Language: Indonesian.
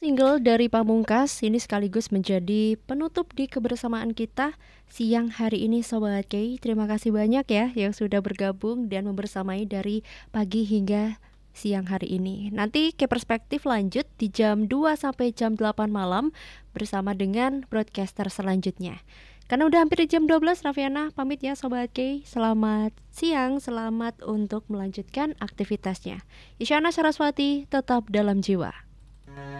single dari Pamungkas ini sekaligus menjadi penutup di kebersamaan kita siang hari ini Sobat Kay. Terima kasih banyak ya yang sudah bergabung dan membersamai dari pagi hingga siang hari ini. Nanti ke perspektif lanjut di jam 2 sampai jam 8 malam bersama dengan broadcaster selanjutnya. Karena udah hampir di jam 12, Raffiana pamit ya Sobat Kay. Selamat siang, selamat untuk melanjutkan aktivitasnya. Isyana Saraswati tetap dalam jiwa.